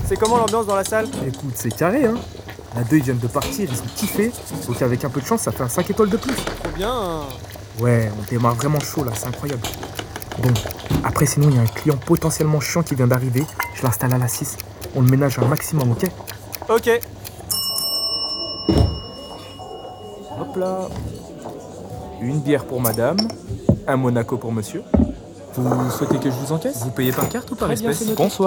C'est comment l'ambiance dans la salle? Écoute, c'est carré, hein. La 2, ils viennent de partir, ils ont kiffé. Donc avec un peu de chance, ça fait un 5 étoiles de plus. Trop bien. Ouais, on démarre vraiment chaud là, c'est incroyable. Bon, après sinon, il y a un client potentiellement chiant qui vient d'arriver. Je l'installe à la 6. On le ménage un maximum, ok? Ok. Hop là. Une bière pour madame, un Monaco pour monsieur. Vous souhaitez que je vous encaisse? Vous payez par carte ou par Très bien, espèce? c'est noté. Bonsoir.